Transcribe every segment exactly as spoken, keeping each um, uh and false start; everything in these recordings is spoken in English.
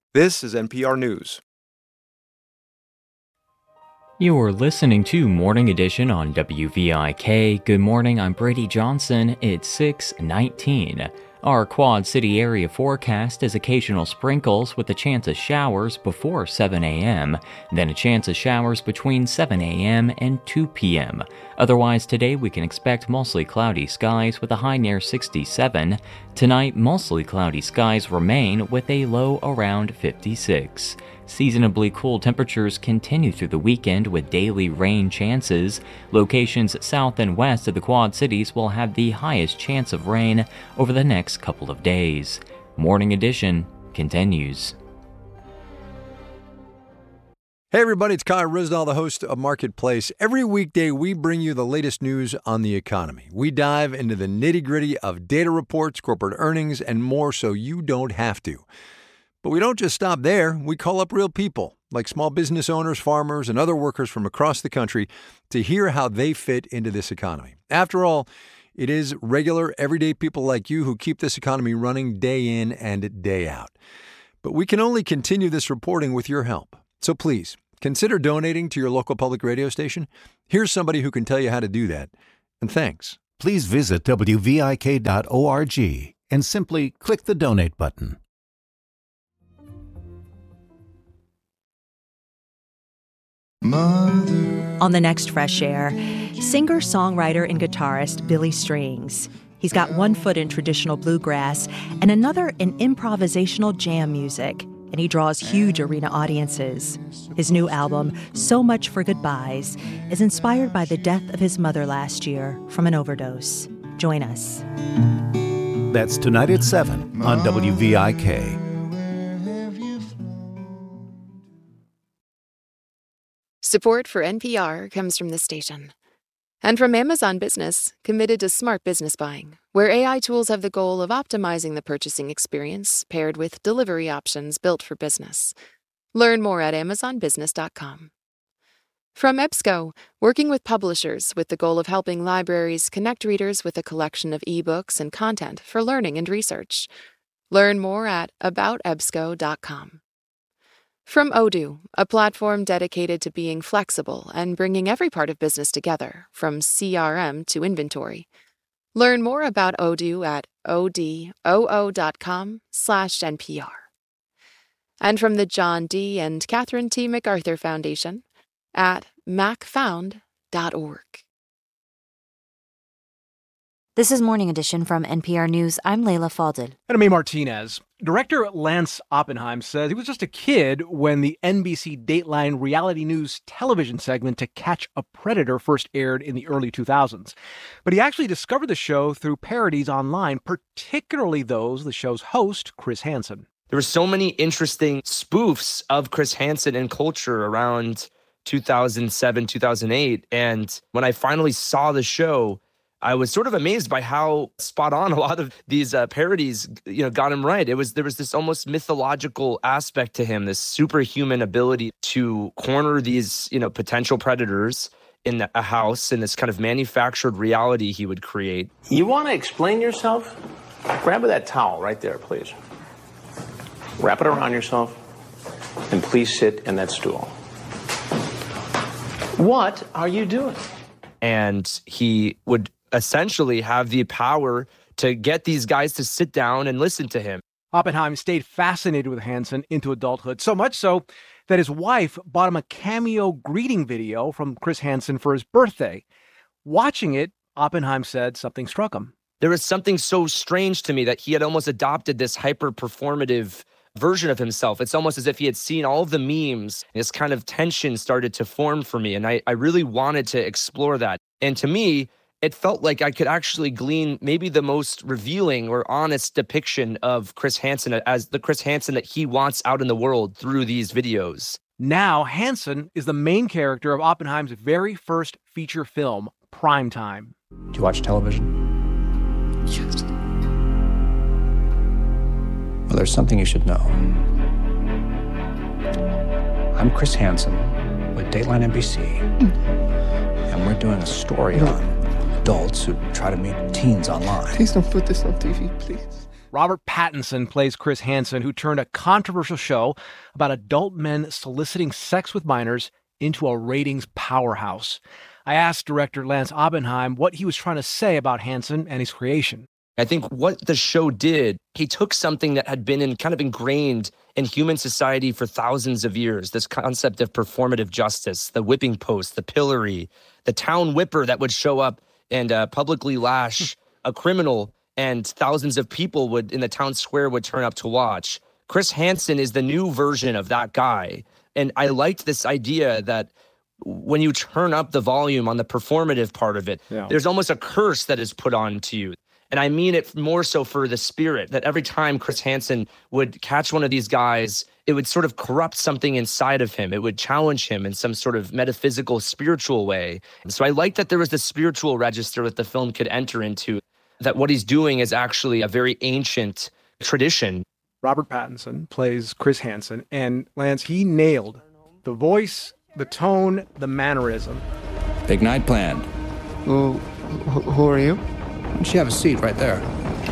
This is N P R News. You're listening to Morning Edition on W V I K. Good morning, I'm Brady Johnson. It's six nineteen. Our Quad City area forecast is occasional sprinkles with a chance of showers before seven a.m., then a chance of showers between seven a.m. and two p.m. Otherwise, today we can expect mostly cloudy skies with a high near sixty-seven. Tonight, mostly cloudy skies remain with a low around fifty-six. Seasonably cool temperatures continue through the weekend with daily rain chances. Locations south and west of the Quad Cities will have the highest chance of rain over the next couple of days. Morning Edition continues. Hey everybody, it's Kyle Risdall, the host of Marketplace. Every weekday we bring you the latest news on the economy. We dive into the nitty-gritty of data reports, corporate earnings, and more so you don't have to. But we don't just stop there. We call up real people, like small business owners, farmers, and other workers from across the country to hear how they fit into this economy. After all, it is regular, everyday people like you who keep this economy running day in and day out. But we can only continue this reporting with your help. So please, consider donating to your local public radio station. Here's somebody who can tell you how to do that. And thanks. Please visit W V I K dot org and simply click the donate button. Mother. On the next Fresh Air, singer, songwriter, and guitarist Billy Strings. He's got one foot in traditional bluegrass and another in improvisational jam music, and he draws huge arena audiences. His new album, So Much for Goodbyes, is inspired by the death of his mother last year from an overdose. Join us. That's tonight at seven on W V I K. Support for N P R comes from this station. And from Amazon Business, committed to smart business buying, where A I tools have the goal of optimizing the purchasing experience paired with delivery options built for business. Learn more at amazon business dot com. From EBSCO, working with publishers with the goal of helping libraries connect readers with a collection of ebooks and content for learning and research. Learn more at about ebsco dot com. From Odoo, a platform dedicated to being flexible and bringing every part of business together, from C R M to inventory. Learn more about Odoo at odoo dot com slash N P R. And from the John D. and Catherine T. MacArthur Foundation at mac found dot org. This is Morning Edition from N P R News. I'm Layla Fadel. And I'm A. Martinez. Director Lance Oppenheim says he was just a kid when the N B C Dateline reality news television segment To Catch a Predator first aired in the early two thousands. But he actually discovered the show through parodies online, particularly those of the show's host, Chris Hansen. There were so many interesting spoofs of Chris Hansen and culture around two thousand seven, two thousand eight. And when I finally saw the show, I was sort of amazed by how spot on a lot of these uh, parodies, you know, got him right. It was there was this almost mythological aspect to him, this superhuman ability to corner these, you know, potential predators in a house in this kind of manufactured reality he would create. You want to explain yourself? Grab that towel right there, please. Wrap it around yourself, and please sit in that stool. What are you doing? And he would essentially have the power to get these guys to sit down and listen to him. Oppenheim stayed fascinated with Hansen into adulthood, so much so that his wife bought him a cameo greeting video from Chris Hansen for his birthday. Watching it, Oppenheim said something struck him. There was something so strange to me that he had almost adopted this hyper-performative version of himself. It's almost as if he had seen all of the memes, and this kind of tension started to form for me, and I, I really wanted to explore that. And to me, it felt like I could actually glean maybe the most revealing or honest depiction of Chris Hansen as the Chris Hansen that he wants out in the world through these videos. Now, Hansen is the main character of Oppenheim's very first feature film, Primetime. Do you watch television? Yes. Well, there's something you should know. I'm Chris Hansen with Dateline N B C, and we're doing a story on adults who try to meet teens online. Please don't put this on T V, please. Robert Pattinson plays Chris Hansen, who turned a controversial show about adult men soliciting sex with minors into a ratings powerhouse. I asked director Lance Oppenheim what he was trying to say about Hansen and his creation. I think what the show did, he took something that had been in kind of ingrained in human society for thousands of years, this concept of performative justice, the whipping post, the pillory, the town whipper that would show up and uh, publicly lash a criminal, and thousands of people would in the town square would turn up to watch. Chris Hansen is the new version of that guy. And I liked this idea that when you turn up the volume on the performative part of it, yeah. there's almost a curse that is put on to you. And I mean it more so for the spirit, that every time Chris Hansen would catch one of these guys, it would sort of corrupt something inside of him. It would challenge him in some sort of metaphysical, spiritual way. And so I like that there was this spiritual register that the film could enter into, that what he's doing is actually a very ancient tradition. Robert Pattinson plays Chris Hansen, and Lance, he nailed the voice, the tone, the mannerism. Big night planned. Who, who are you? Why don't you have a seat right there?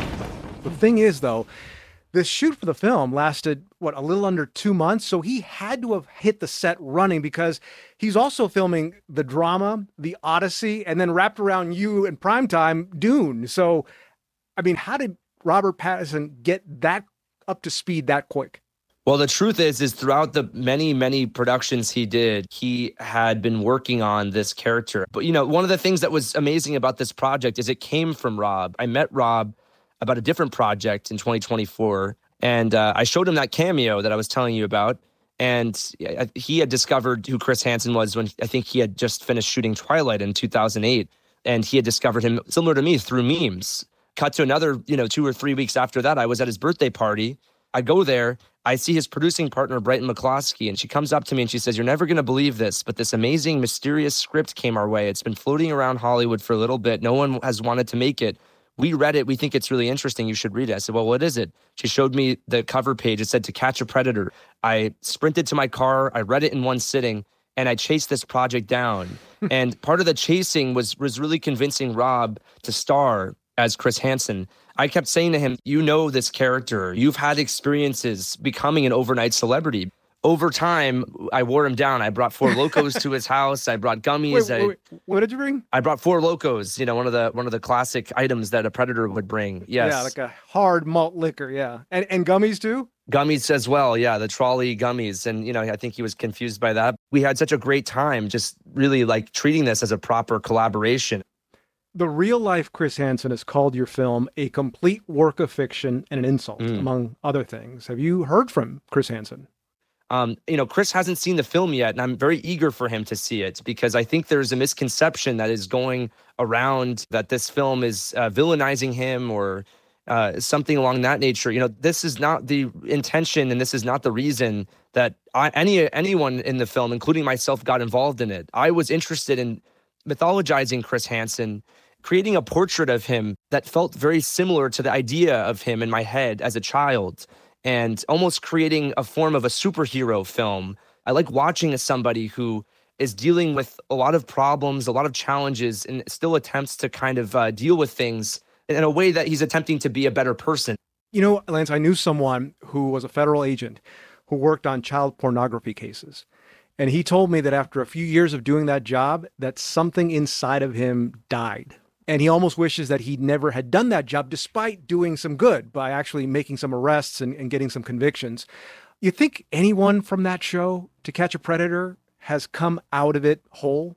The thing is, though, the shoot for the film lasted, what, a little under two months? So he had to have hit the set running, because he's also filming the drama, The Odyssey, and then wrapped around you in primetime, Dune. So, I mean, how did Robert Pattinson get that up to speed that quick? Well, the truth is, is throughout the many, many productions he did, he had been working on this character. But, you know, one of the things that was amazing about this project is it came from Rob. I met Rob about a different project in twenty twenty-four, and uh, I showed him that cameo that I was telling you about. And he had discovered who Chris Hansen was when I think he had just finished shooting Twilight in two thousand eight. And he had discovered him, similar to me, through memes. Cut to another, you know, two or three weeks after that, I was at his birthday party. I go there, I see his producing partner, Brighton McCloskey, and she comes up to me and she says, "You're never going to believe this, but this amazing, mysterious script came our way. It's been floating around Hollywood for a little bit. No one has wanted to make it. We read it. We think it's really interesting. You should read it." I said, "Well, what is it?" She showed me the cover page. It said "To Catch a Predator." I sprinted to my car. I read it in one sitting, and I chased this project down. And part of the chasing was was really convincing Rob to star as Chris Hansen. I kept saying to him, "You know this character. You've had experiences becoming an overnight celebrity." Over time, I wore him down. I brought Four Locos to his house. I brought gummies. Wait, wait, wait. What did you bring? I brought Four Locos, you know, one of the one of the classic items that a Predator would bring. Yes. Yeah, like a hard malt liquor, yeah. And and gummies too? Gummies as well, yeah, the trolley gummies. And, you know, I think he was confused by that. We had such a great time just really like treating this as a proper collaboration. The real-life Chris Hansen has called your film a complete work of fiction and an insult, mm. among other things. Have you heard from Chris Hansen? Um, you know, Chris hasn't seen the film yet, and I'm very eager for him to see it, because I think there's a misconception that is going around that this film is uh, villainizing him or uh, something along that nature. You know, this is not the intention, and this is not the reason that I, any anyone in the film, including myself, got involved in it. I was interested in mythologizing Chris Hansen, creating a portrait of him that felt very similar to the idea of him in my head as a child, and almost creating a form of a superhero film. I like watching as somebody who is dealing with a lot of problems, a lot of challenges, and still attempts to kind of uh, deal with things in a way that he's attempting to be a better person. You know, Lance, I knew someone who was a federal agent who worked on child pornography cases. And he told me that after a few years of doing that job, that something inside of him died. And he almost wishes that he never had done that job, despite doing some good by actually making some arrests and, and getting some convictions. You think anyone from that show, To Catch a Predator, has come out of it whole?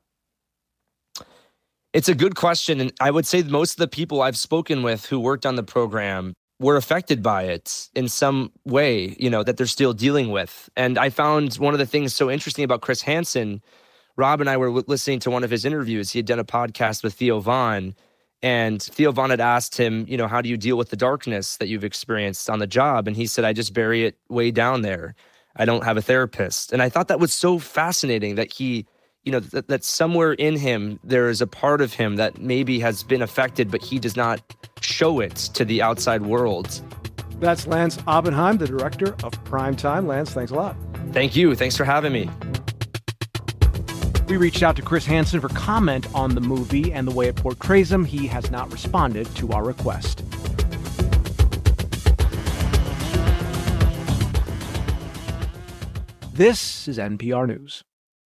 It's a good question. And I would say most of the people I've spoken with who worked on the program were affected by it in some way, you know, that they're still dealing with. And I found one of the things so interesting about Chris Hansen. Rob and I were listening to one of his interviews. He had done a podcast with Theo Von, and Theo Von had asked him, you know, how do you deal with the darkness that you've experienced on the job? And he said, "I just bury it way down there. I don't have a therapist." And I thought that was so fascinating that he, you know, that, that somewhere in him, there is a part of him that maybe has been affected, but he does not show it to the outside world. That's Lance Oppenheim, the director of Primetime. Lance, thanks a lot. Thank you. Thanks for having me. We reached out to Chris Hansen for comment on the movie and the way it portrays him. He has not responded to our request. This is N P R News.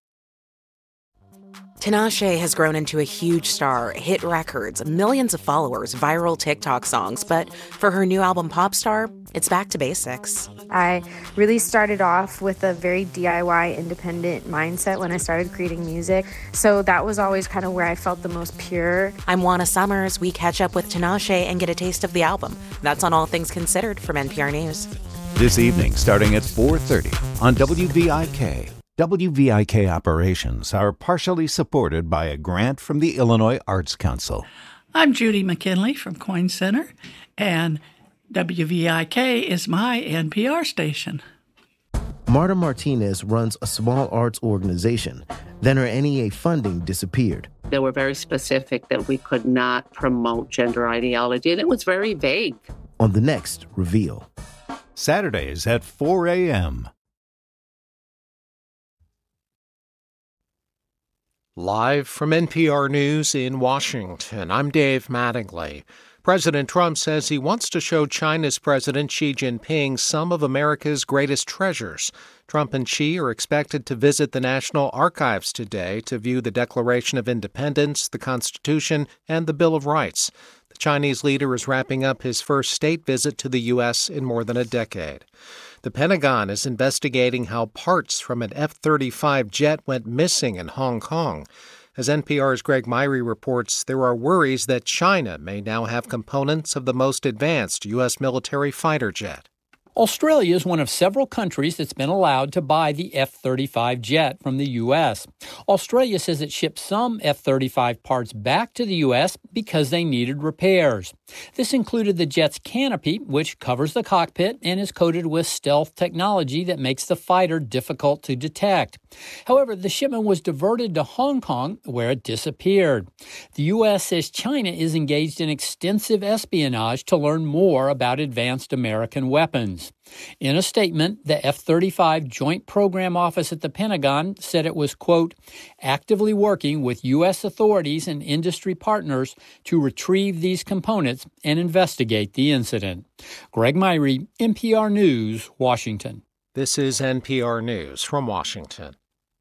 Tinashe has grown into a huge star, hit records, millions of followers, viral TikTok songs. But for her new album, Popstar, it's back to basics. I really started off with a very D I Y independent mindset when I started creating music. So that was always kind of where I felt the most pure. I'm Juana Summers. We catch up with Tinashe and get a taste of the album. That's on All Things Considered from N P R News. This evening, starting at four thirty on W V I K. W V I K operations are partially supported by a grant from the Illinois Arts Council. I'm Judy McKinley from Coyne Center, and W V I K is my N P R station. Marta Martinez runs a small arts organization. Then her N E A funding disappeared. They were very specific that we could not promote gender ideology, and it was very vague. On the next Reveal. Saturdays at four a.m. Live from N P R News in Washington, I'm Dave Mattingly. President Trump says he wants to show China's President Xi Jinping some of America's greatest treasures. Trump and Xi are expected to visit the National Archives today to view the Declaration of Independence, the Constitution, and the Bill of Rights. The Chinese leader is wrapping up his first state visit to the U S in more than a decade. The Pentagon is investigating how parts from an F thirty-five jet went missing in Hong Kong. As N P R's Greg Myrie reports, there are worries that China may now have components of the most advanced U S military fighter jet. Australia is one of several countries that's been allowed to buy the F thirty-five jet from the U S. Australia says it shipped some F thirty-five parts back to the U S because they needed repairs. This included the jet's canopy, which covers the cockpit and is coated with stealth technology that makes the fighter difficult to detect. However, the shipment was diverted to Hong Kong, where it disappeared. The U S says China is engaged in extensive espionage to learn more about advanced American weapons. In a statement, the F thirty-five Joint Program Office at the Pentagon said it was, quote, actively working with U S authorities and industry partners to retrieve these components and investigate the incident. Greg Myrie, N P R News, Washington. This is N P R News from Washington.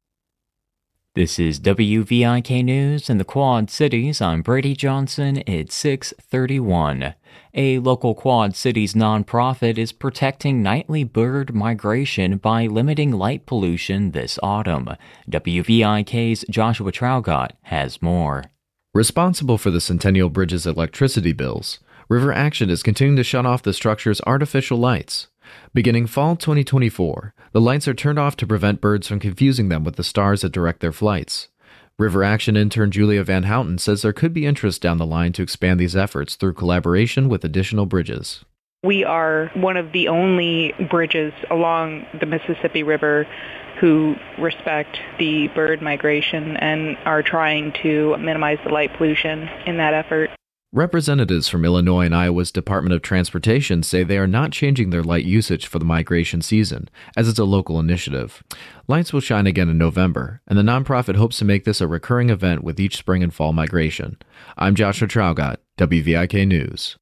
This is W V I K News in the Quad Cities. I'm Brady Johnson. It's six thirty-one. A local Quad Cities nonprofit is protecting nightly bird migration by limiting light pollution this autumn. W V I K's Joshua Traugott has more. Responsible for the Centennial Bridge's electricity bills, River Action is continuing to shut off the structure's artificial lights. Beginning fall twenty twenty-four, the lights are turned off to prevent birds from confusing them with the stars that direct their flights. River Action intern Julia Van Houten says there could be interest down the line to expand these efforts through collaboration with additional bridges. We are one of the only bridges along the Mississippi River who respect the bird migration and are trying to minimize the light pollution in that effort. Representatives from Illinois and Iowa's Department of Transportation say they are not changing their light usage for the migration season, as it's a local initiative. Lights will shine again in November, and the nonprofit hopes to make this a recurring event with each spring and fall migration. I'm Joshua Traugott, W V I K News.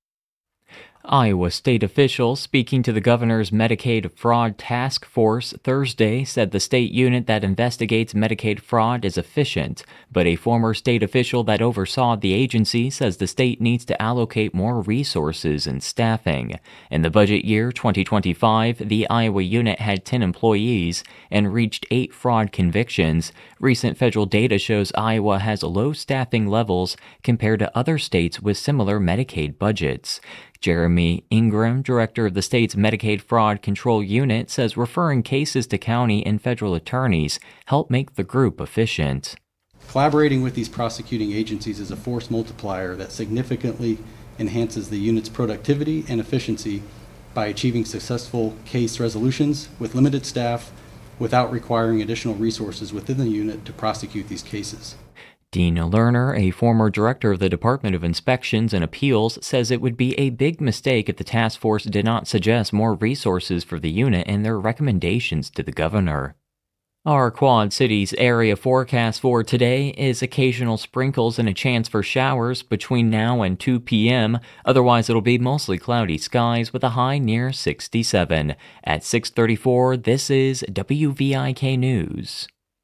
Iowa state officials speaking to the governor's Medicaid fraud task force Thursday said the state unit that investigates Medicaid fraud is efficient, but a former state official that oversaw the agency says the state needs to allocate more resources and staffing. In the budget year twenty twenty-five, the Iowa unit had ten employees and reached eight fraud convictions. Recent federal data shows Iowa has low staffing levels compared to other states with similar Medicaid budgets. Jeremy Ingram, director of the state's Medicaid Fraud Control Unit, says referring cases to county and federal attorneys help make the group efficient. Collaborating with these prosecuting agencies is a force multiplier that significantly enhances the unit's productivity and efficiency by achieving successful case resolutions with limited staff without requiring additional resources within the unit to prosecute these cases. Dina Lerner, a former director of the Department of Inspections and Appeals, says it would be a big mistake if the task force did not suggest more resources for the unit in their recommendations to the governor. Our Quad Cities area forecast for today is occasional sprinkles and a chance for showers between now and two p.m. Otherwise, it'll be mostly cloudy skies with a high near sixty-seven. At six thirty-four, this is W V I K News.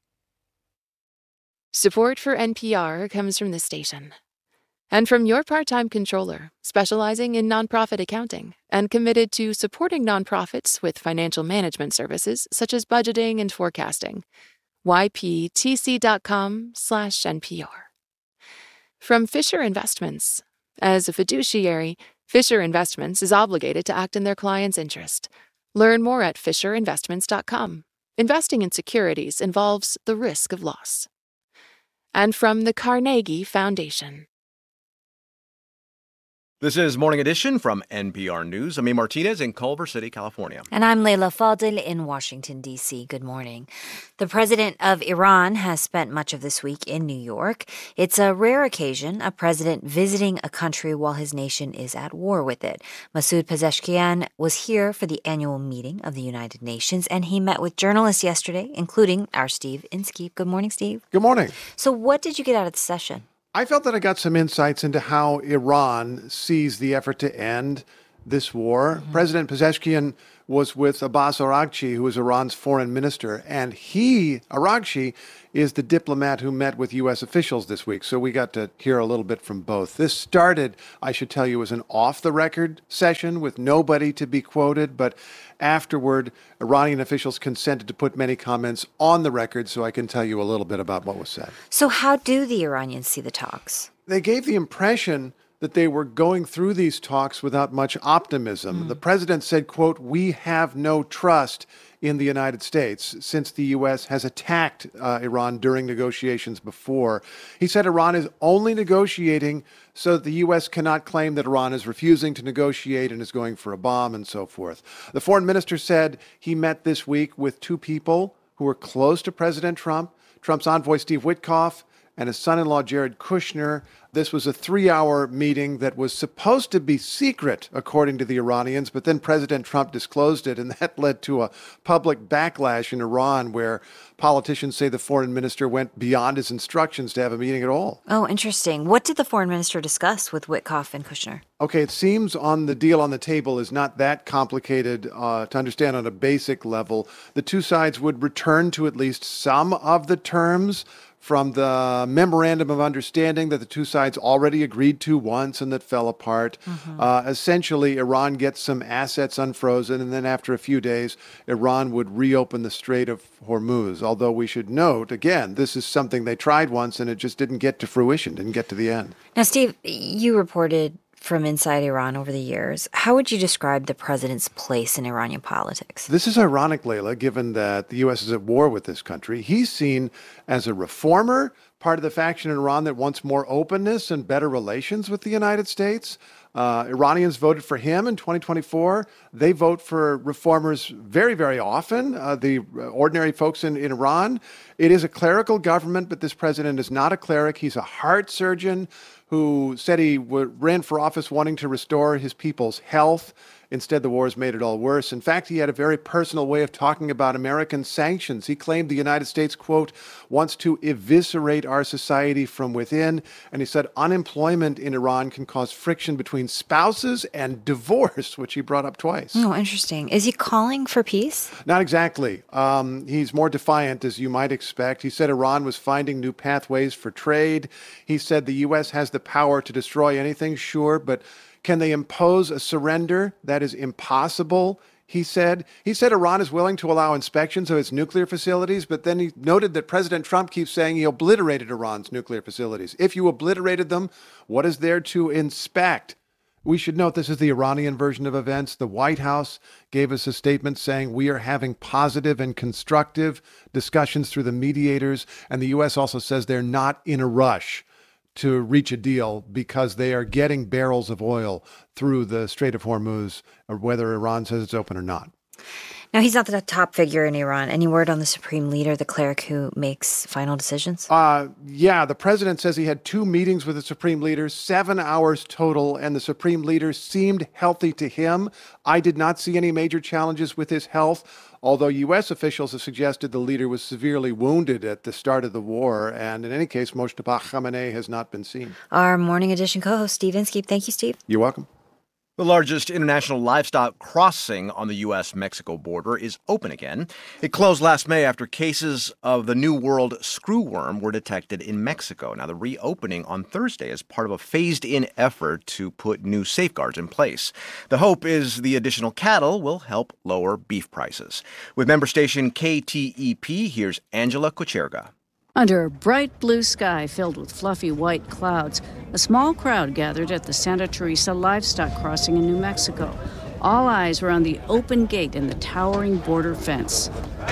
Support for N P R comes from this station and from your part-time controller, specializing in nonprofit accounting and committed to supporting nonprofits with financial management services such as budgeting and forecasting. Y P T C dot com slash N P R. From Fisher Investments. As a fiduciary, Fisher Investments is obligated to act in their client's interest. Learn more at fisher investments dot com. Investing in securities involves the risk of loss. And from the Carnegie Foundation. This is Morning Edition from N P R News. I'm A. Martinez in Culver City, California. And I'm Leila Fadel in Washington, D C. Good morning. The president of Iran has spent much of this week in New York. It's a rare occasion, a president visiting a country while his nation is at war with it. Masoud Pezeshkian was here for the annual meeting of the United Nations, and he met with journalists yesterday, including our Steve Inskeep. Good morning, Steve. Good morning. So what did you get out of the session? I felt that I got some insights into how Iran sees the effort to end this war. Mm-hmm. President Pezeshkian was with Abbas Araghchi, who is Iran's foreign minister, and he, Araghchi, is the diplomat who met with U S officials this week. So we got to hear a little bit from both. This started, I should tell you, as an off-the-record session with nobody to be quoted, but afterward, Iranian officials consented to put many comments on the record, so I can tell you a little bit about what was said. So how do the Iranians see the talks? They gave the impression that they were going through these talks without much optimism. Mm. The president said, quote, "We have no trust in the United States since the U S has attacked uh, Iran during negotiations before." He said Iran is only negotiating so that the U S cannot claim that Iran is refusing to negotiate and is going for a bomb and so forth. The foreign minister said he met this week with two people who were close to President Trump, Trump's envoy Steve Witkoff and his son-in-law Jared Kushner. This was a three-hour meeting that was supposed to be secret, according to the Iranians, but then President Trump disclosed it, and that led to a public backlash in Iran where politicians say the foreign minister went beyond his instructions to have a meeting at all. Oh, interesting. What did the foreign minister discuss with Witkoff and Kushner? Okay, it seems on the deal on the table is not that complicated uh, to understand on a basic level. The two sides would return to at least some of the terms from the memorandum of understanding that the two sides already agreed to once and that fell apart. Mm-hmm. Uh, essentially, Iran gets some assets unfrozen, and then after a few days, Iran would reopen the Strait of Hormuz. Although we should note, again, this is something they tried once and it just didn't get to fruition, didn't get to the end. Now, Steve, you reported from inside Iran over the years. How would you describe the president's place in Iranian politics? This is ironic, Leila, given that the U S is at war with this country. He's seen as a reformer, part of the faction in Iran that wants more openness and better relations with the United States. Uh, Iranians voted for him in twenty twenty-four. They vote for reformers very, very often, uh, the ordinary folks in, in Iran. It is a clerical government, but this president is not a cleric. He's a heart surgeon who said he w- ran for office wanting to restore his people's health. Instead, the war has made it all worse. In fact, he had a very personal way of talking about American sanctions. He claimed the United States, quote, wants to eviscerate our society from within. And he said unemployment in Iran can cause friction between spouses and divorce, which he brought up twice. Oh, interesting. Is he calling for peace? Not exactly. Um, he's more defiant, as you might expect. He said Iran was finding new pathways for trade. He said the U S has the power to destroy anything, sure, but can they impose a surrender? That is impossible, he said. He said Iran is willing to allow inspections of its nuclear facilities, but then he noted that President Trump keeps saying he obliterated Iran's nuclear facilities. If you obliterated them, what is there to inspect? We should note this is the Iranian version of events. The White House gave us a statement saying we are having positive and constructive discussions through the mediators, and the U S also says they're not in a rush to reach a deal because they are getting barrels of oil through the Strait of Hormuz, or whether Iran says it's open or not. Now, he's not the top figure in Iran. Any word on the supreme leader, the cleric who makes final decisions? Uh, yeah, the president says he had two meetings with the supreme leader, seven hours total, and the supreme leader seemed healthy to him. I did not see any major challenges with his health, although U S officials have suggested the leader was severely wounded at the start of the war. And in any case, Mojtaba Khamenei has not been seen. Our Morning Edition co-host, Steve Inskeep. Thank you, Steve. You're welcome. The largest international livestock crossing on the U S Mexico border is open again. It closed last May after cases of the New World screwworm were detected in Mexico. Now, the reopening on Thursday is part of a phased-in effort to put new safeguards in place. The hope is the additional cattle will help lower beef prices. With member station K T E P, here's Angela Kucherga. Under a bright blue sky filled with fluffy white clouds, a small crowd gathered at the Santa Teresa livestock crossing in New Mexico. All eyes were on the open gate and the towering border fence.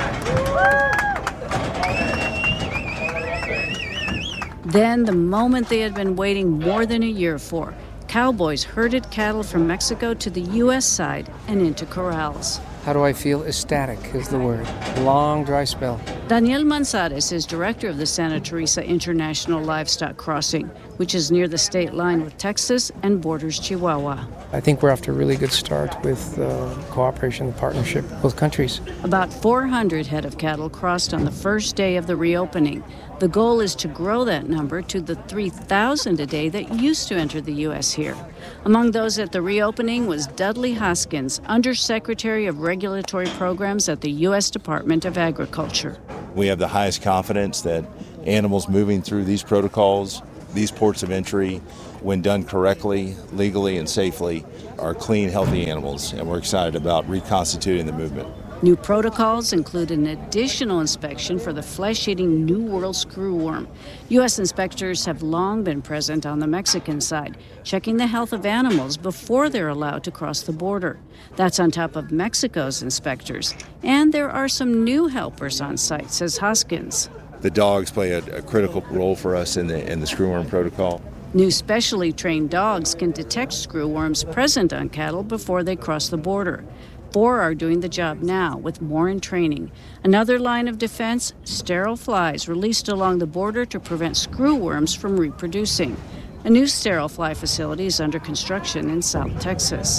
Then, the moment they had been waiting more than a year for, cowboys herded cattle from Mexico to the U S side and into corrals. How do I feel? Ecstatic is the word. Long, dry spell. Daniel Manzares is director of the Santa Teresa International Livestock Crossing, which is near the state line with Texas and borders Chihuahua. I think we're off to a really good start with uh, cooperation and partnership with both countries. About four hundred head of cattle crossed on the first day of the reopening. The goal is to grow that number to the three thousand a day that used to enter the U S here. Among those at the reopening was Dudley Hoskins, Undersecretary of Regulatory Programs at the U S Department of Agriculture. We have the highest confidence that animals moving through these protocols, these ports of entry, when done correctly, legally, and safely, are clean, healthy animals, and we're excited about reconstituting the movement. New protocols include an additional inspection for the flesh-eating New World screwworm. U S inspectors have long been present on the Mexican side, checking the health of animals before they're allowed to cross the border. That's on top of Mexico's inspectors. And there are some new helpers on site, says Hoskins. The dogs play a, a critical role for us in the in the screwworm protocol. New specially trained dogs can detect screwworms present on cattle before they cross the border. Four are doing the job now, with more in training. Another line of defense, sterile flies released along the border to prevent screwworms from reproducing. A new sterile fly facility is under construction in South Texas.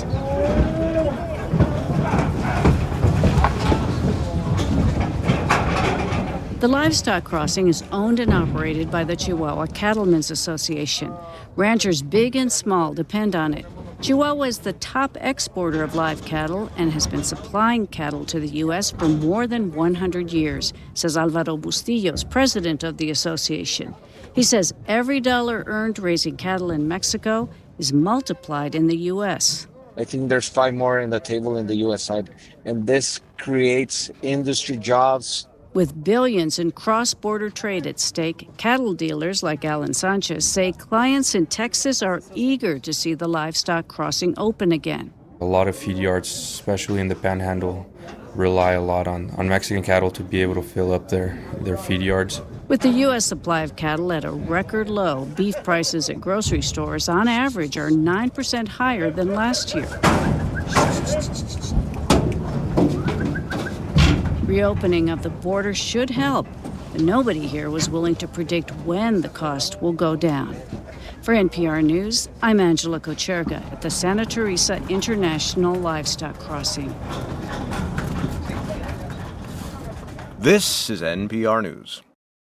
The livestock crossing is owned and operated by the Chihuahua Cattlemen's Association. Ranchers big and small depend on it. Chihuahua is the top exporter of live cattle and has been supplying cattle to the U S for more than one hundred years, says Alvaro Bustillos, president of the association. He says every dollar earned raising cattle in Mexico is multiplied in the U S. I think there's five more in the table in the U S side, and this creates industry jobs. With billions in cross-border trade at stake, cattle dealers like Alan Sanchez say clients in Texas are eager to see the livestock crossing open again. A lot of feed yards, especially in the Panhandle, rely a lot on, on Mexican cattle to be able to fill up their, their feed yards. With the U S supply of cattle at a record low, beef prices at grocery stores on average are nine percent higher than last year. Reopening of the border should help, but nobody here was willing to predict when the cost will go down. For N P R News, I'm Angela Kucherga at the Santa Teresa International Livestock Crossing. This is N P R News.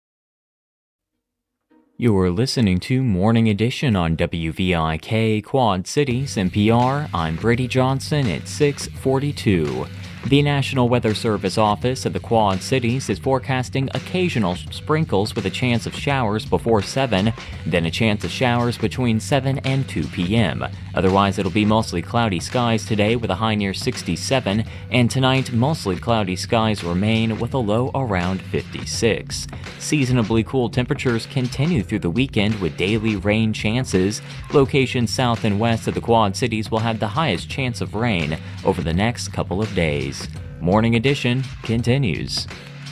You're listening to Morning Edition on W V I K Quad Cities N P R. I'm Brady Johnson at six forty-two. The National Weather Service office of the Quad Cities is forecasting occasional sprinkles with a chance of showers before seven, then a chance of showers between seven and two p.m. Otherwise, it'll be mostly cloudy skies today with a high near sixty-seven, and tonight, mostly cloudy skies remain with a low around fifty-six. Seasonably cool temperatures continue through the weekend with daily rain chances. Locations south and west of the Quad Cities will have the highest chance of rain over the next couple of days. Morning Edition continues.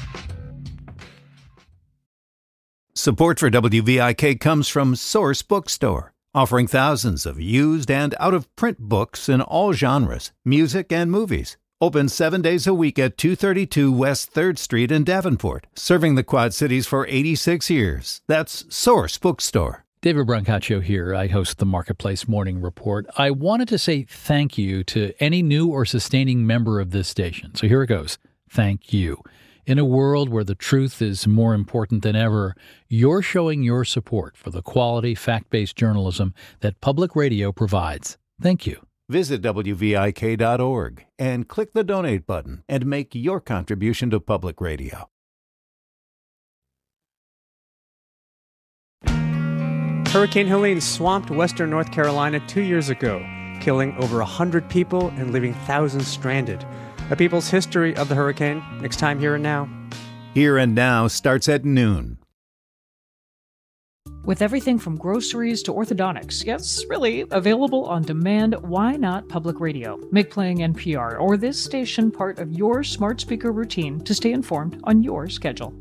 Support for W V I K comes from Source Bookstore, offering thousands of used and out-of-print books in all genres, music and movies. Open seven days a week at two thirty-two West third Street in Davenport, serving the Quad Cities for eighty-six years. That's Source Bookstore. David Brancaccio here. I host the Marketplace Morning Report. I wanted to say thank you to any new or sustaining member of this station. So here it goes. Thank you. In a world where the truth is more important than ever, you're showing your support for the quality, fact-based journalism that public radio provides. Thank you. Visit W V I K dot org and click the donate button and make your contribution to public radio. Hurricane Helene swamped western North Carolina two years ago, killing over one hundred people and leaving thousands stranded. A People's History of the Hurricane, next time Here and Now. Here and Now starts at noon. With everything from groceries to orthodontics, yes, really, available on demand, why not public radio? Make playing N P R or this station part of your smart speaker routine to stay informed on your schedule.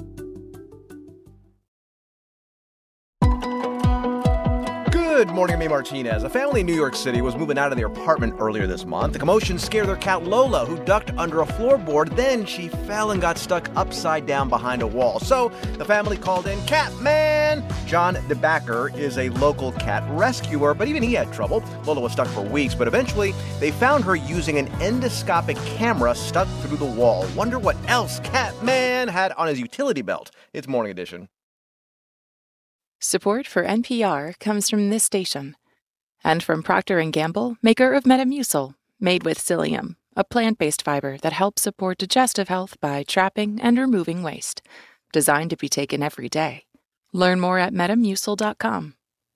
Good morning, I'm May Martinez. A family in New York City was moving out of their apartment earlier this month. The commotion scared their cat Lola, who ducked under a floorboard. Then she fell and got stuck upside down behind a wall. So the family called in Catman. John DeBacker is a local cat rescuer, but even he had trouble. Lola was stuck for weeks, but eventually they found her using an endoscopic camera stuck through the wall. Wonder what else Catman had on his utility belt. It's Morning Edition. Support for N P R comes from this station and from Procter and Gamble, maker of Metamucil, made with psyllium, a plant-based fiber that helps support digestive health by trapping and removing waste. Designed to be taken every day. Learn more at metamucil dot com.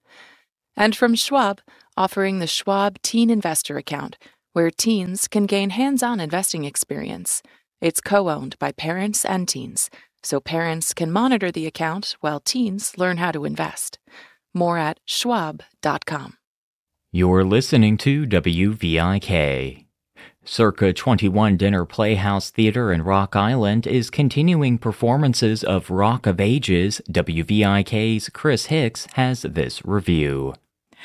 And from Schwab, offering the Schwab Teen Investor Account, where teens can gain hands-on investing experience. It's co-owned by parents and teens, so parents can monitor the account while teens learn how to invest. More at schwab dot com. You're listening to W V I K. Circa twenty-one Dinner Playhouse Theater in Rock Island is continuing performances of Rock of Ages. W V I K's Chris Hicks has this review.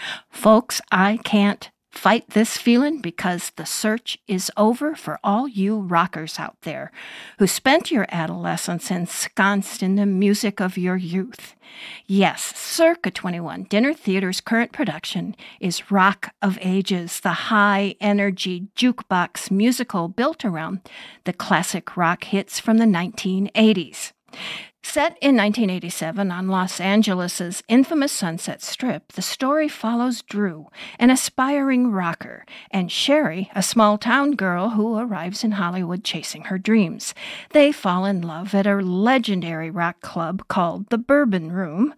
Folks, I can't fight this feeling because the search is over for all you rockers out there who spent your adolescence ensconced in the music of your youth. Yes, Circa twenty-one Dinner Theater's current production is Rock of Ages, the high-energy jukebox musical built around the classic rock hits from the nineteen eighties. Set in nineteen eighty-seven on Los Angeles' infamous Sunset Strip, the story follows Drew, an aspiring rocker, and Sherry, a small-town girl who arrives in Hollywood chasing her dreams. They fall in love at a legendary rock club called the Bourbon Room.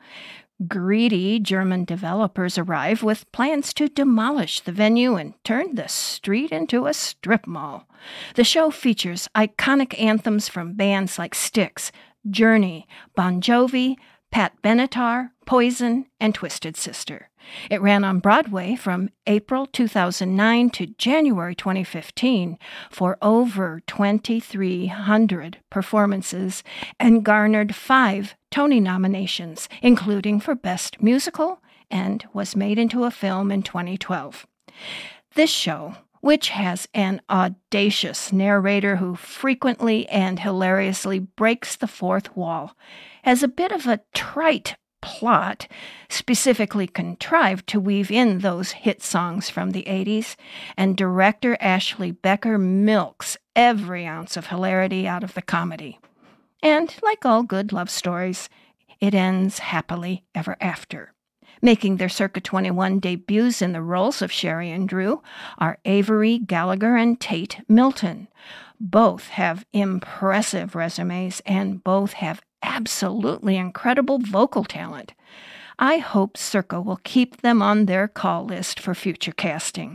Greedy German developers arrive with plans to demolish the venue and turn the street into a strip mall. The show features iconic anthems from bands like Styx, Journey, Bon Jovi, Pat Benatar, Poison, and Twisted Sister. It ran on Broadway from April two thousand nine to January twenty fifteen for over twenty-three hundred performances and garnered five Tony nominations, including for Best Musical, and was made into a film in twenty twelve. This show, which has an audacious narrator who frequently and hilariously breaks the fourth wall, has a bit of a trite plot, specifically contrived to weave in those hit songs from the eighties, and director Ashley Becker milks every ounce of hilarity out of the comedy. And, like all good love stories, it ends happily ever after. Making their Circa twenty-one debuts in the roles of Sherry and Drew are Avery Gallagher and Tate Milton. Both have impressive resumes and both have absolutely incredible vocal talent. I hope Circa will keep them on their call list for future casting.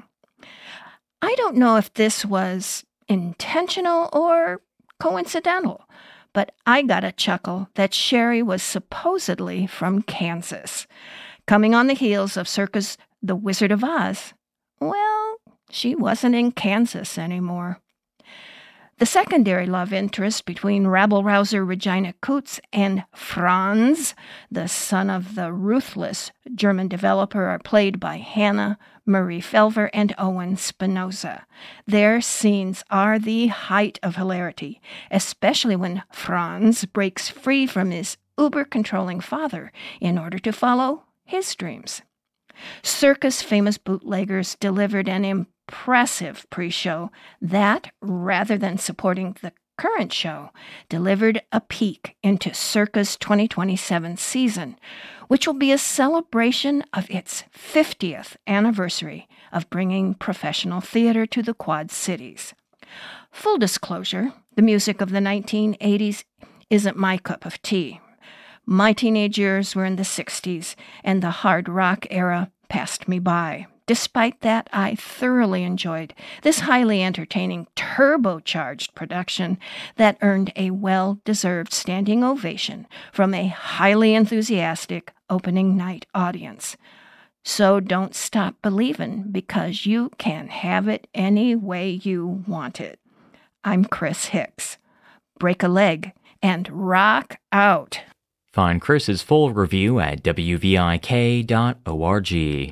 I don't know if this was intentional or coincidental, but I got a chuckle that Sherry was supposedly from Kansas. Coming on the heels of Circa's The Wizard of Oz, well, she wasn't in Kansas anymore. The secondary love interest between rabble-rouser Regina Coutts and Franz, the son of the ruthless German developer, are played by Hannah Marie Felver and Owen Spinoza. Their scenes are the height of hilarity, especially when Franz breaks free from his uber-controlling father in order to follow his dreams. Circus famous bootleggers delivered an impressive pre-show that, rather than supporting the current show, delivered a peek into Circa's twenty twenty-seven season, which will be a celebration of its fiftieth anniversary of bringing professional theater to the Quad Cities. Full disclosure, the music of the nineteen eighties isn't my cup of tea. My teenage years were in the sixties, and the hard rock era passed me by. Despite that, I thoroughly enjoyed this highly entertaining, turbocharged production that earned a well-deserved standing ovation from a highly enthusiastic opening night audience. So don't stop believing, because you can have it any way you want it. I'm Chris Hicks. Break a leg and rock out. Find Chris's full review at W V I K dot org.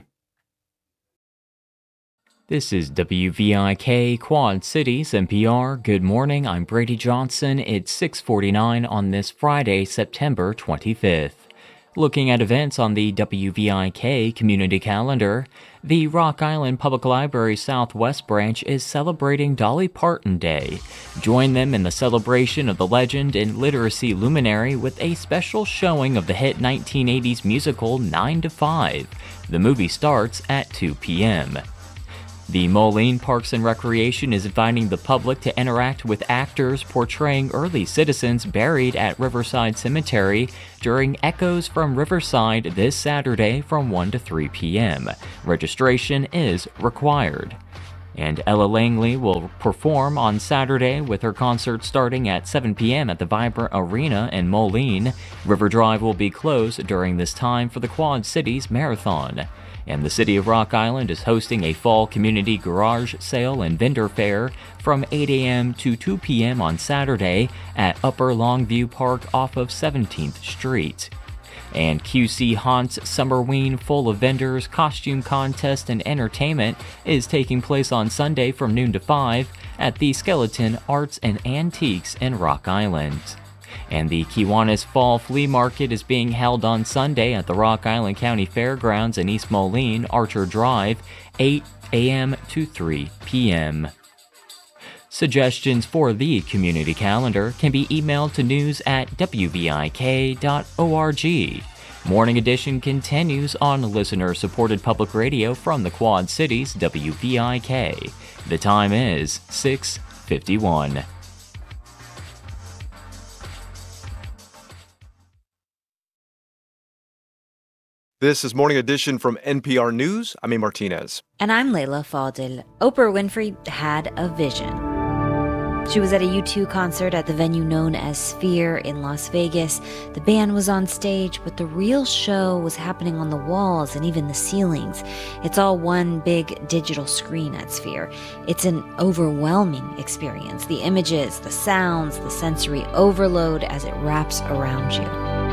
This is W V I K Quad Cities N P R. Good morning, I'm Brady Johnson. It's six forty-nine on this Friday, September twenty-fifth. Looking at events on the W V I K community calendar, the Rock Island Public Library Southwest Branch is celebrating Dolly Parton Day. Join them in the celebration of the legend and literacy luminary with a special showing of the hit nineteen eighties musical nine to five. The movie starts at two p.m. The Moline Parks and Recreation is inviting the public to interact with actors portraying early citizens buried at Riverside Cemetery during Echoes from Riverside this Saturday from one to three p.m. Registration is required. And Ella Langley will perform on Saturday with her concert starting at seven p.m. at the Vibrant Arena in Moline. River Drive will be closed during this time for the Quad Cities Marathon. And the City of Rock Island is hosting a fall community garage sale and vendor fair from eight a.m. to two p.m. on Saturday at Upper Longview Park off of seventeenth Street. And Q C Haunt's Summerween full of vendors, costume contest, and entertainment is taking place on Sunday from noon to five at the Skeleton Arts and Antiques in Rock Island. And the Kiwanis Fall Flea Market is being held on Sunday at the Rock Island County Fairgrounds in East Moline, Archer Drive, eight a.m. to three p.m. Suggestions for the community calendar can be emailed to news at W V I K dot org. Morning Edition continues on listener-supported public radio from the Quad Cities, W V I K. The time is six fifty-one. This is Morning Edition from N P R News. I'm A. Martinez. And I'm Layla Fadil. Oprah Winfrey had a vision. She was at a U two concert at the venue known as Sphere in Las Vegas. The band was on stage, but the real show was happening on the walls and even the ceilings. It's all one big digital screen at Sphere. It's an overwhelming experience. The images, the sounds, the sensory overload as it wraps around you.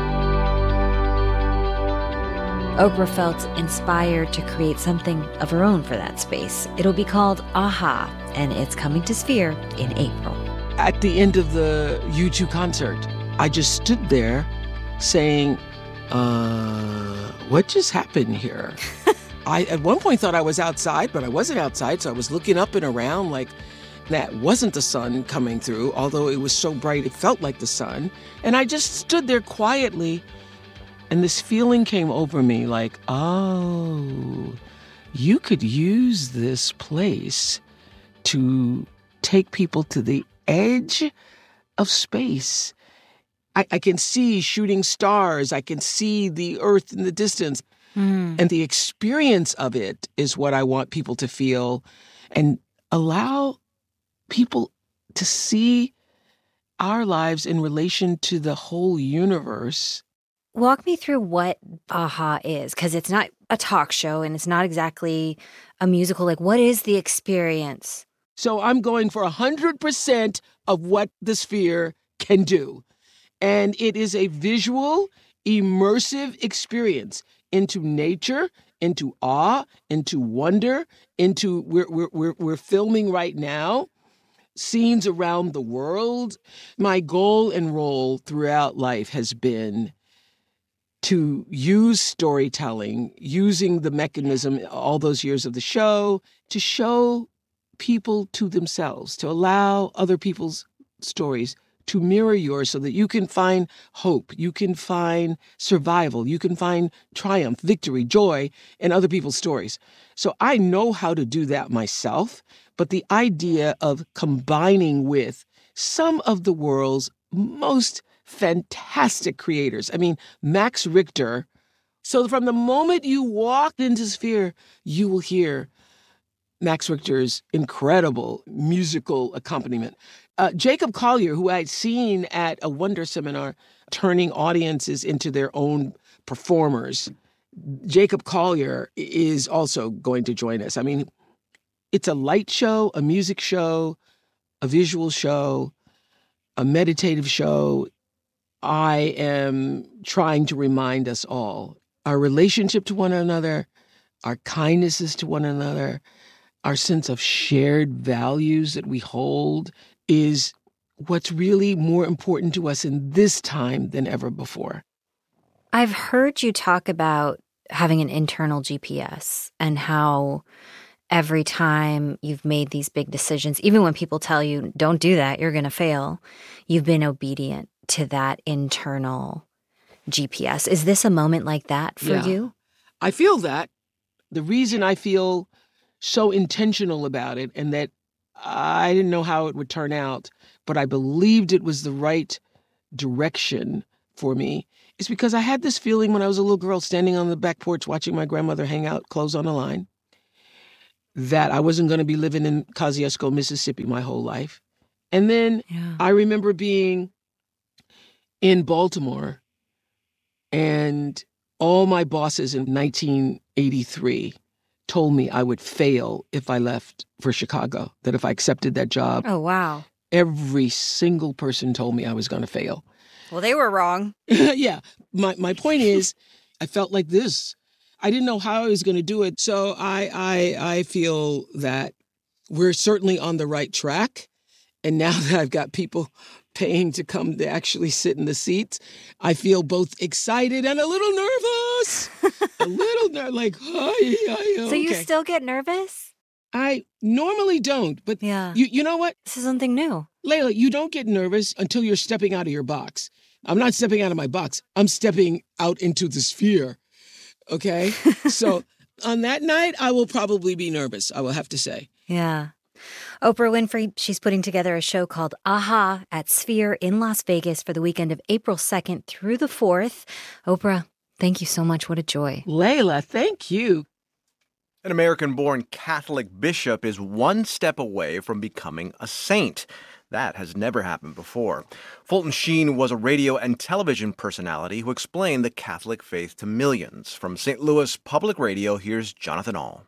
Oprah felt inspired to create something of her own for that space. It'll be called A-ha, and it's coming to Sphere in April. At the end of the U two concert, I just stood there saying, uh, what just happened here? I at one point thought I was outside, but I wasn't outside, so I was looking up and around like that wasn't the sun coming through, although it was so bright it felt like the sun. And I just stood there quietly. And this feeling came over me like, oh, you could use this place to take people to the edge of space. I, I can see shooting stars. I can see the Earth in the distance. Mm. And the experience of it is what I want people to feel and allow people to see our lives in relation to the whole universe. Walk me through what A-ha is, because it's not a talk show and it's not exactly a musical. Like, what is the experience So I'm going for one hundred percent of what the Sphere can do. And it is a visual, immersive experience into nature, into awe, into wonder, into we're we're we're, we're filming right now scenes around the world. My goal and role throughout life has been to use storytelling, using the mechanism all those years of the show, to show people to themselves, to allow other people's stories to mirror yours so that you can find hope, you can find survival, you can find triumph, victory, joy in other people's stories. So I know how to do that myself, but the idea of combining with some of the world's most fantastic creators. I mean, Max Richter. So from the moment you walk into Sphere, you will hear Max Richter's incredible musical accompaniment. Uh, Jacob Collier, who I'd seen at a Wonder seminar, turning audiences into their own performers. Jacob Collier is also going to join us. I mean, it's a light show, a music show, a visual show, a meditative show. I am trying to remind us all, our relationship to one another, our kindnesses to one another, our sense of shared values that we hold is what's really more important to us in this time than ever before. I've heard you talk about having an internal G P S and how every time you've made these big decisions, even when people tell you, don't do that, you're going to fail, you've been obedient to that internal G P S. Is this a moment like that for Yeah. you? I feel that. The reason I feel so intentional about it and that I didn't know how it would turn out, but I believed it was the right direction for me is because I had this feeling when I was a little girl standing on the back porch watching my grandmother hang out clothes on the line that I wasn't going to be living in Kosciuszko, Mississippi my whole life. And then Yeah. I remember being in Baltimore and all my bosses in nineteen eighty-three told me I would fail if I left for Chicago, that if I accepted that job, Oh, wow. every single person told me I was going to fail. Well, they were wrong. Yeah. My my point is, I felt like this. I didn't know how I was going to do it. So I I I feel that we're certainly on the right track. And now that I've got people paying to come to actually sit in the seats, I feel both excited and a little nervous. a little ner- like, hi, hi, So okay. you still get nervous? I normally don't, but Yeah. you you know what? This is something new. Layla, you don't get nervous until you're stepping out of your box. I'm not stepping out of my box. I'm stepping out into the Sphere. Okay? So on that night, I will probably be nervous, I will have to say. Yeah. Oprah Winfrey, she's putting together a show called Aha at Sphere in Las Vegas for the weekend of April second through the fourth. Oprah, thank you so much. What a joy. Layla, thank you. An American-born Catholic bishop is one step away from becoming a saint. That has never happened before. Fulton Sheen was a radio and television personality who explained the Catholic faith to millions. From Saint Louis Public Radio, here's Jonathan Ahl.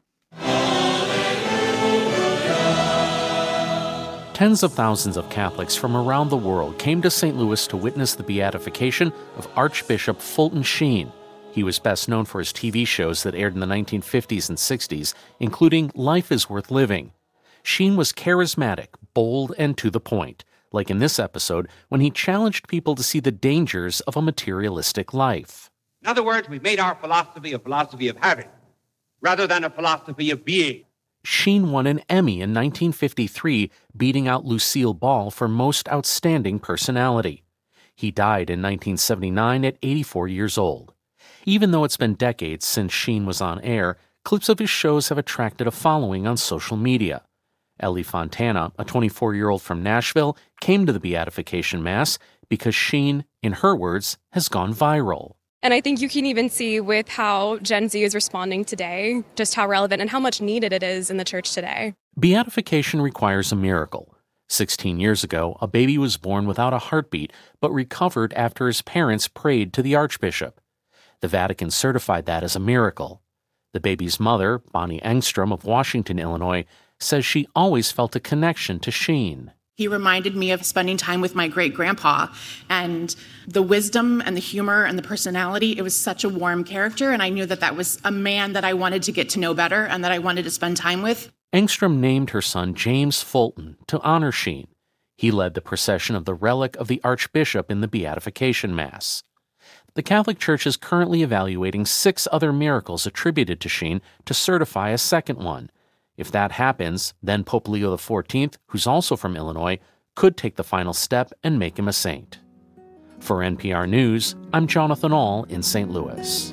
Tens of thousands of Catholics from around the world came to Saint Louis to witness the beatification of Archbishop Fulton Sheen. He was best known for his T V shows that aired in the nineteen fifties and sixties, including Life is Worth Living. Sheen was charismatic, bold, and to the point, like in this episode when he challenged people to see the dangers of a materialistic life. In other words, we made our philosophy a philosophy of having rather than a philosophy of being. Sheen won an Emmy in nineteen fifty-three, beating out Lucille Ball for Most Outstanding Personality. He died in nineteen seventy-nine at eighty-four years old. Even though it's been decades since Sheen was on air, clips of his shows have attracted a following on social media. Ellie Fontana, a twenty-four-year-old from Nashville, came to the beatification mass because Sheen, in her words, has gone viral. And I think you can even see with how Gen Z is responding today, just how relevant and how much needed it is in the church today. Beatification requires a miracle. Sixteen years ago, a baby was born without a heartbeat, but recovered after his parents prayed to the Archbishop. The Vatican certified that as a miracle. The baby's mother, Bonnie Engstrom of Washington, Illinois, says she always felt a connection to Sheen. He reminded me of spending time with my great-grandpa, and the wisdom and the humor and the personality. It was such a warm character, and I knew that that was a man that I wanted to get to know better and that I wanted to spend time with. Engstrom named her son James Fulton to honor Sheen. He led the procession of the relic of the Archbishop in the Beatification Mass. The Catholic Church is currently evaluating six other miracles attributed to Sheen to certify a second one. If that happens, then Pope Leo the fourteenth, who's also from Illinois, could take the final step and make him a saint. For N P R News, I'm Jonathan Ahl in Saint Louis.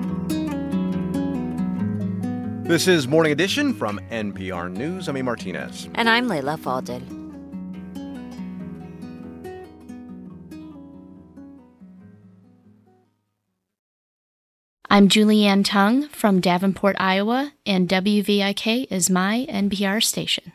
This is Morning Edition from N P R News. I'm A. Martinez. And I'm Leila Fadel. I'm Julianne Tung from Davenport, Iowa, and W V I K is my N P R station.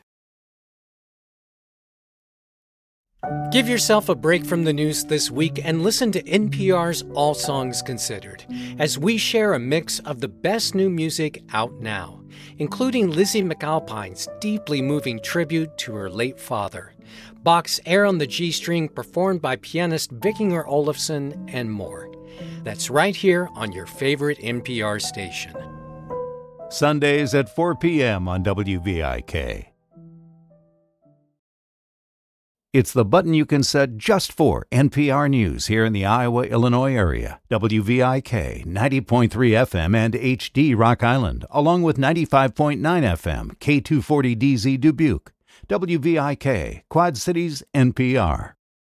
Give yourself a break from the news this week and listen to N P R's All Songs Considered, as we share a mix of the best new music out now, including Lizzie McAlpine's deeply moving tribute to her late father, Bach's Air on the G String performed by pianist Vikinger Olafsson, and more. That's right here on your favorite N P R station. Sundays at four p.m. on W V I K. It's the button you can set just for N P R News here in the Iowa-Illinois area. W V I K, ninety point three F M and H D Rock Island, along with ninety-five point nine F M, K two forty D Z Dubuque. W V I K, Quad Cities, N P R.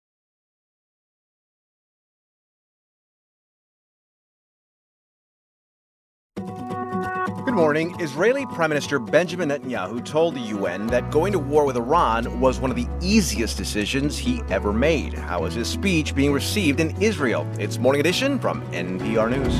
Good morning. Israeli Prime Minister Benjamin Netanyahu told the U N that going to war with Iran was one of the easiest decisions he ever made. How is his speech being received in Israel? It's Morning Edition from N P R News.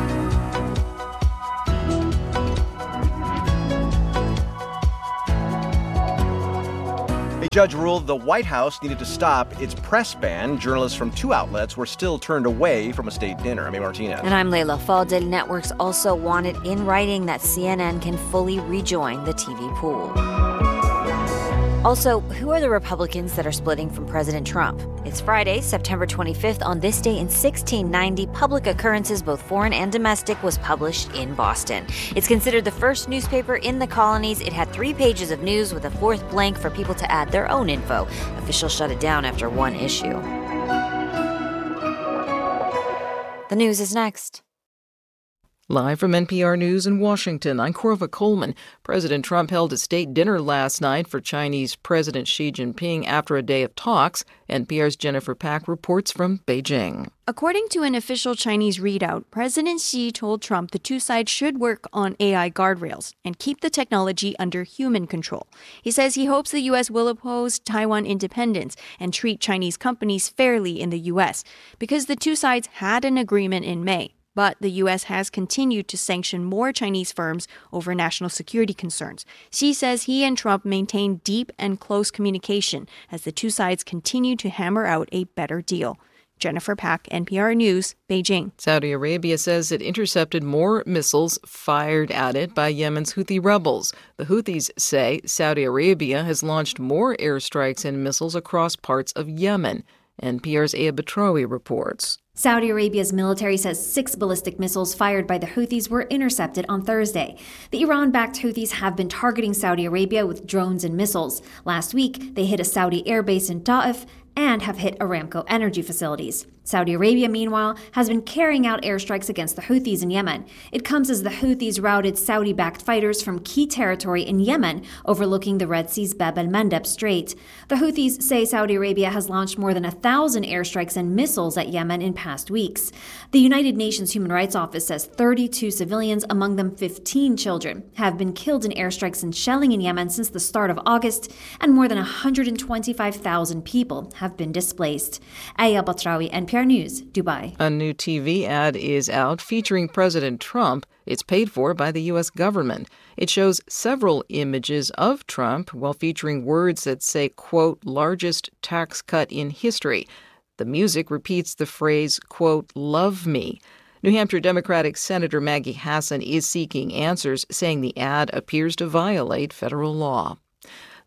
A judge ruled the White House needed to stop its press ban. Journalists from two outlets were still turned away from a state dinner. I'm A. Martinez. And I'm Leila Fadel. Networks also wanted in writing that C N N can fully rejoin the T V pool. Also, who are the Republicans that are splitting from President Trump? It's Friday, September twenty-fifth. On this day in sixteen ninety, Public Occurrences, both foreign and domestic, was published in Boston. It's considered the first newspaper in the colonies. It had three pages of news with a fourth blank for people to add their own info. Officials shut it down after one issue. The news is next. Live from N P R News in Washington, I'm Corva Coleman. President Trump held a state dinner last night for Chinese President Xi Jinping after a day of talks. N P R's Jennifer Pack reports from Beijing. According to an official Chinese readout, President Xi told Trump the two sides should work on A I guardrails and keep the technology under human control. He says he hopes the U S will oppose Taiwan independence and treat Chinese companies fairly in the U S because the two sides had an agreement in May. But the U S has continued to sanction more Chinese firms over national security concerns. Xi says he and Trump maintain deep and close communication as the two sides continue to hammer out a better deal. Jennifer Pack, N P R News, Beijing. Saudi Arabia says it intercepted more missiles fired at it by Yemen's Houthi rebels. The Houthis say Saudi Arabia has launched more airstrikes and missiles across parts of Yemen. N P R's Aya Betrowi reports. Saudi Arabia's military says six ballistic missiles fired by the Houthis were intercepted on Thursday. The Iran-backed Houthis have been targeting Saudi Arabia with drones and missiles. Last week, they hit a Saudi airbase in Ta'if and have hit Aramco energy facilities. Saudi Arabia, meanwhile, has been carrying out airstrikes against the Houthis in Yemen. It comes as the Houthis routed Saudi-backed fighters from key territory in Yemen, overlooking the Red Sea's Bab el-Mandeb Strait. The Houthis say Saudi Arabia has launched more than a thousand airstrikes and missiles at Yemen in past weeks. The United Nations Human Rights Office says thirty-two civilians, among them fifteen children, have been killed in airstrikes and shelling in Yemen since the start of August, and more than one hundred twenty-five thousand people have been displaced. Aya Betrowi, N P R News, Dubai. A new T V ad is out featuring President Trump. It's paid for by the U S government. It shows several images of Trump while featuring words that say, quote, largest tax cut in history. The music repeats the phrase, quote, love me. New Hampshire Democratic Senator Maggie Hassan is seeking answers, saying the ad appears to violate federal law.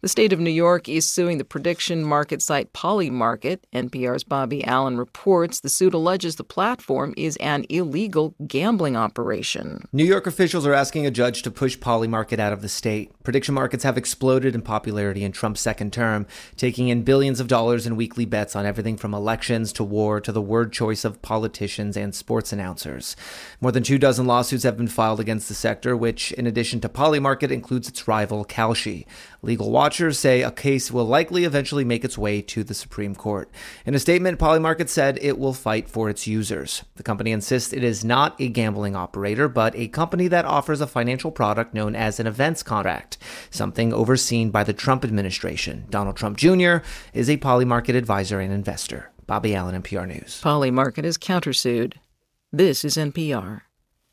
The state of New York is suing the prediction market site Polymarket. N P R's Bobby Allen reports the suit alleges the platform is an illegal gambling operation. New York officials are asking a judge to push Polymarket out of the state. Prediction markets have exploded in popularity in Trump's second term, taking in billions of dollars in weekly bets on everything from elections to war to the word choice of politicians and sports announcers. More than two dozen lawsuits have been filed against the sector, which, in addition to Polymarket, includes its rival Kalshi. Legal watchers say a case will likely eventually make its way to the Supreme Court. In a statement, Polymarket said it will fight for its users. The company insists it is not a gambling operator, but a company that offers a financial product known as an events contract, something overseen by the Trump administration. Donald Trump Junior is a Polymarket advisor and investor. Bobby Allen, N P R News. Polymarket is countersued. This is N P R.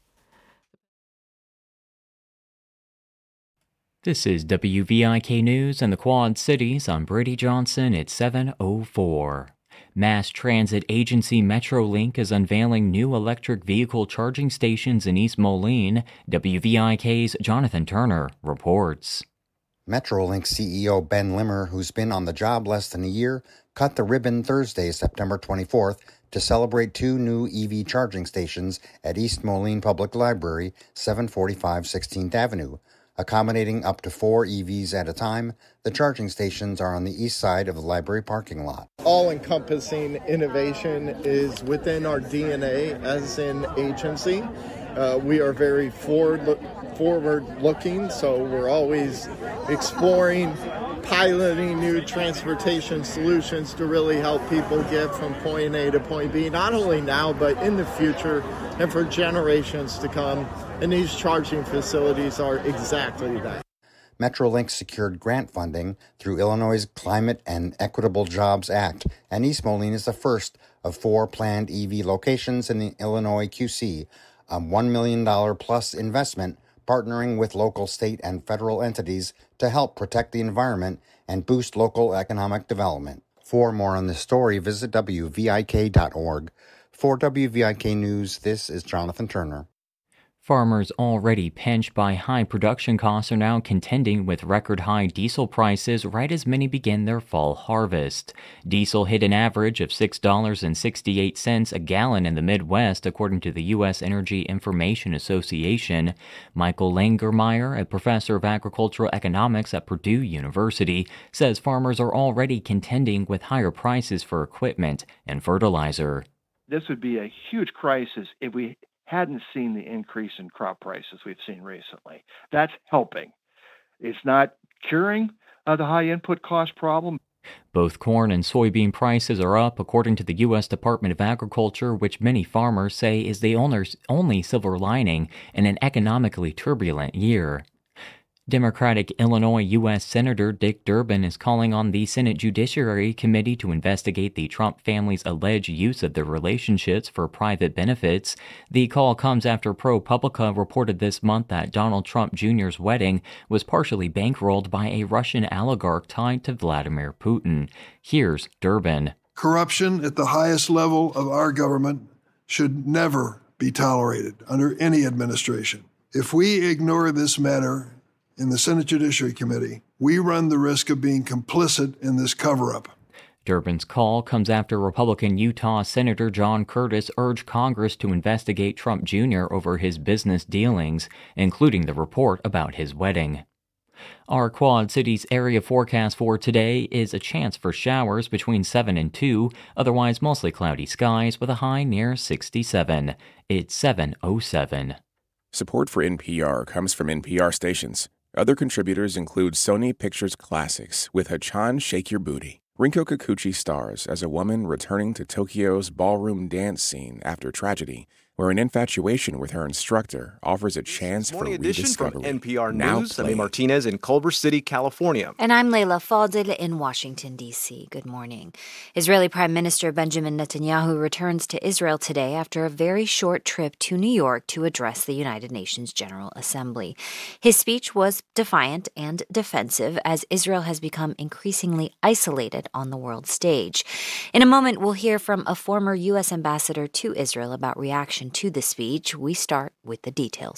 This is W V I K News in the Quad Cities. I'm Brady Johnson. It's seven oh four. Mass transit agency Metrolink is unveiling new electric vehicle charging stations in East Moline. W V I K's Jonathan Turner reports. Metrolink C E O Ben Limmer, who's been on the job less than a year, cut the ribbon Thursday, September twenty-fourth, to celebrate two new E V charging stations at East Moline Public Library, seven forty-five sixteenth Avenue. Accommodating up to four E Vs at a time, the charging stations are on the east side of the library parking lot. All-encompassing innovation is within our D N A as an agency. Uh, we are very forward forward-looking, so we're always exploring, piloting new transportation solutions to really help people get from point A to point B, not only now, but in the future and for generations to come. And these charging facilities are exactly that. Metrolink secured grant funding through Illinois' Climate and Equitable Jobs Act, and East Moline is the first of four planned E V locations in the Illinois Q C, a one million dollars plus investment partnering with local, state, and federal entities to help protect the environment and boost local economic development. For more on this story, visit W V I K dot org. For W V I K News, this is Jonathan Turner. Farmers already pinched by high production costs are now contending with record-high diesel prices right as many begin their fall harvest. Diesel hit an average of six dollars and sixty-eight cents a gallon in the Midwest, according to the U S Energy Information Association. Michael Langermeyer, a professor of agricultural economics at Purdue University, says farmers are already contending with higher prices for equipment and fertilizer. This would be a huge crisis if we hadn't seen the increase in crop prices we've seen recently. That's helping. It's not curing uh, the high input cost problem. Both corn and soybean prices are up, according to the U S Department of Agriculture, which many farmers say is the only silver lining in an economically turbulent year. Democratic Illinois U S Senator Dick Durbin is calling on the Senate Judiciary Committee to investigate the Trump family's alleged use of their relationships for private benefits. The call comes after ProPublica reported this month that Donald Trump Junior's wedding was partially bankrolled by a Russian oligarch tied to Vladimir Putin. Here's Durbin. Corruption at the highest level of our government should never be tolerated under any administration. If we ignore this matter in the Senate Judiciary Committee, we run the risk of being complicit in this cover-up. Durbin's call comes after Republican Utah Senator John Curtis urged Congress to investigate Trump Junior over his business dealings, including the report about his wedding. Our Quad Cities area forecast for today is a chance for showers between seven and two, otherwise mostly cloudy skies with a high near sixty-seven. It's seven oh seven. Support for N P R comes from N P R stations. Other contributors include Sony Pictures Classics with Hachan Shake Your Booty. Rinko Kikuchi stars as a woman returning to Tokyo's ballroom dance scene after tragedy, where an infatuation with her instructor offers a chance for Morning edition rediscovery. from N P R Now News. playing. Amy Martinez in Culver City, California. And I'm Leila Fadel in Washington, D C. Good morning. Israeli Prime Minister Benjamin Netanyahu returns to Israel today after a very short trip to New York to address the United Nations General Assembly. His speech was defiant and defensive as Israel has become increasingly isolated on the world stage. In a moment, we'll hear from a former U S ambassador to Israel about reaction to the speech. We start with the details.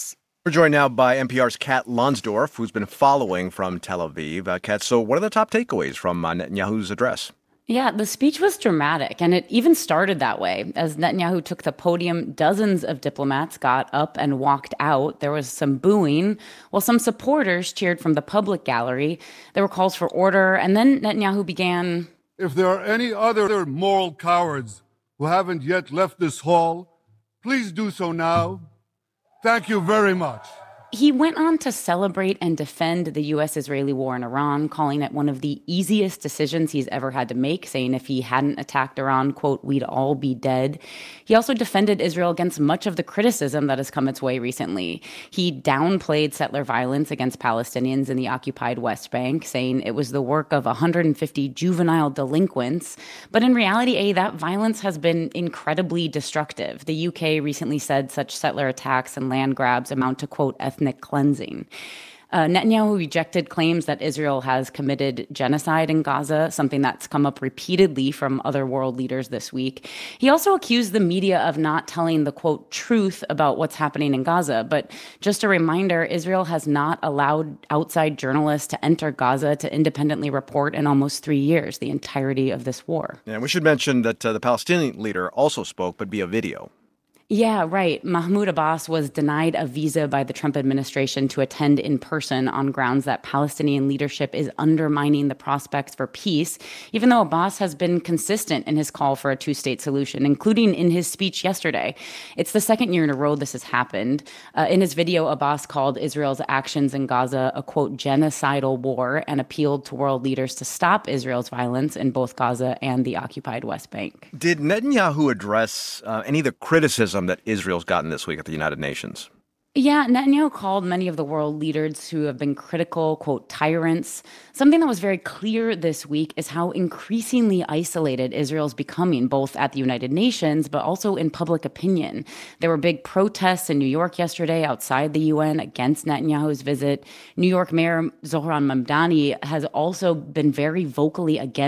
We're joined now by N P R's Kat Lonsdorf, who's been following from Tel Aviv. Uh, Kat, so what are the top takeaways from uh, Netanyahu's address? Yeah, the speech was dramatic, and it even started that way. As Netanyahu took the podium, dozens of diplomats got up and walked out. There was some booing, while some supporters cheered from the public gallery. There were calls for order, and then Netanyahu began... If there are any other moral cowards who haven't yet left this hall, please do so now. Thank you very much. He went on to celebrate and defend the U S-Israeli war in Iran, calling it one of the easiest decisions he's ever had to make, saying if he hadn't attacked Iran, quote, we'd all be dead. He also defended Israel against much of the criticism that has come its way recently. He downplayed settler violence against Palestinians in the occupied West Bank, saying it was the work of one hundred fifty juvenile delinquents. But in reality, A, that violence has been incredibly destructive. The U K recently said such settler attacks and land grabs amount to, quote, ethnic cleansing. Uh, Netanyahu rejected claims that Israel has committed genocide in Gaza, something that's come up repeatedly from other world leaders this week. He also accused the media of not telling the, quote, truth about what's happening in Gaza. But just a reminder, Israel has not allowed outside journalists to enter Gaza to independently report in almost three years, the entirety of this war. Yeah, we should mention that uh, the Palestinian leader also spoke, but via video. Yeah, right. Mahmoud Abbas was denied a visa by the Trump administration to attend in person on grounds that Palestinian leadership is undermining the prospects for peace, even though Abbas has been consistent in his call for a two-state solution, including in his speech yesterday. It's the second year in a row this has happened. Uh, in his video, Abbas called Israel's actions in Gaza a, quote, genocidal war and appealed to world leaders to stop Israel's violence in both Gaza and the occupied West Bank. Did Netanyahu address uh, any of the criticism that Israel's gotten this week at the United Nations? Yeah, Netanyahu called many of the world leaders who have been critical, quote, tyrants. Something that was very clear this week is how increasingly isolated Israel's becoming, both at the United Nations, but also in public opinion. There were big protests in New York yesterday outside the U N against Netanyahu's visit. New York Mayor Zohran Mamdani has also been very vocally against